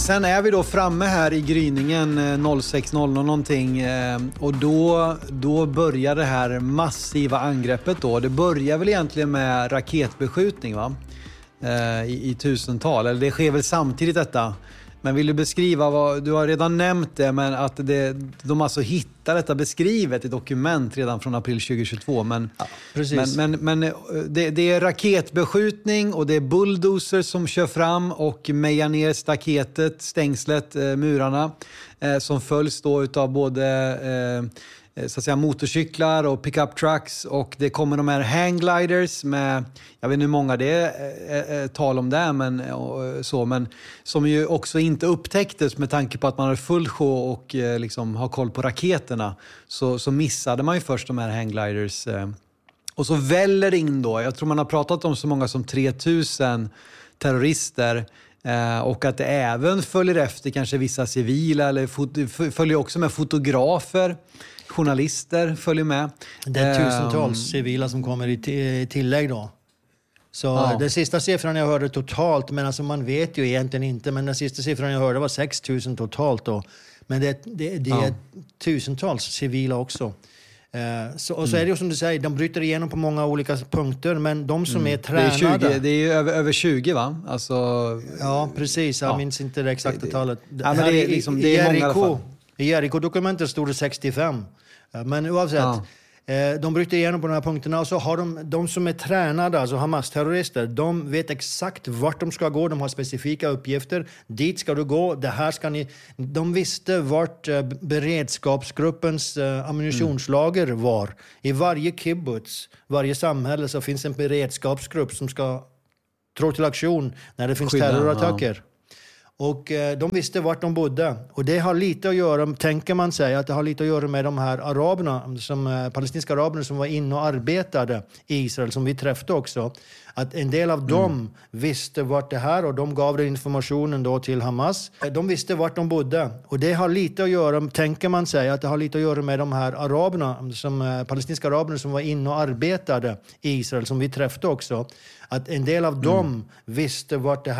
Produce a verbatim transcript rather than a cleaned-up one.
Sen är vi då framme här i gryningen sex noll noll någonting och då, då börjar det här massiva angreppet då. Det börjar väl egentligen med raketbeskjutning va? I, i tusental, eller det sker väl samtidigt detta. Men vill du beskriva vad, du har redan nämnt det, men att det, de alltså hittar detta beskrivet i dokument redan från april tjugohundratjugotvå. Men, ja, precis. men, men, men det, det är raketbeskjutning och det är bulldozers som kör fram och mejar ner staketet, stängslet, eh, murarna eh, som följs då utav både eh, så att säga motorcyklar och pickup trucks, och det kommer de här hanggliders med, jag vet inte hur många det är, är, är tal om det, men och, så, men som ju också inte upptäcktes med tanke på att man har full show och eh, liksom har koll på raketerna, så, så missade man ju först de här hanggliders eh, och så väller in då, jag tror man har pratat om så många som tre tusen terrorister. Eh, och att det även följer efter kanske vissa civila, eller fot- följer också med fotografer, journalister följer med. Det är tusentals um, civila som kommer i t- tillägg då. Så ja. Den sista siffran jag hörde totalt, men alltså man vet ju egentligen inte, men den sista siffran jag hörde var sex tusen totalt då. Men det, det, det är ja. tusentals civila också. Uh, så, och så mm. är det ju som du säger, de bryter igenom på många olika punkter, men de som mm. är tränade... Det är, tjugo, det är ju över, över tjugo va? Alltså, ja, precis. Jag ja. minns inte det exakta det, talet. Ja, men det är, liksom, det är Jericho, många i alla fall. I Jericho-dokumentet stod det sextiofem. Men oavsett, ja. de bryter igenom på de här punkterna, och så har de, de som är tränade, alltså Hamas-terrorister, de vet exakt vart de ska gå, de har specifika uppgifter, dit ska du gå, det här ska ni... De visste vart beredskapsgruppens ammunitionslager var. I varje kibbutz, varje samhälle så finns en beredskapsgrupp som ska trå till aktion när det finns Skydda, terrorattacker. Ja. Och eh, de visste vart de bodde. Och det har lite att göra, tänker man sig, att det har lite att göra med de här araberna, som, eh, palestinska araberna som var inne och arbetade i Israel, som vi träffade också. Att en del av mm. dem visste vart det här, och de gav den informationen då till Hamas. De visste vart de bodde. Och det har lite att göra, tänker man sig, att det har lite att göra med de här araberna, som, eh, palestinska araberna som var inne och arbetade i Israel, som vi träffade också. Att en del av mm. dem visste vart det här